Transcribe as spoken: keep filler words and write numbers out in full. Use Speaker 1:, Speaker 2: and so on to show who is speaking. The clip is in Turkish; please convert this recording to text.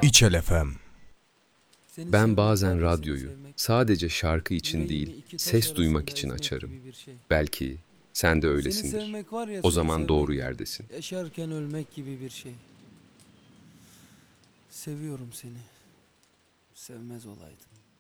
Speaker 1: İçel F M.
Speaker 2: Ben bazen radyoyu sadece şarkı için değil, ses duymak için açarım. Belki sen de
Speaker 3: Seni
Speaker 2: öylesindir.
Speaker 3: sevmek var ya,
Speaker 2: O
Speaker 3: seni
Speaker 2: zaman
Speaker 3: sevmek,
Speaker 2: doğru yerdesin.
Speaker 3: yaşarken ölmek gibi bir şey. Seviyorum seni. Sevmez olaydım.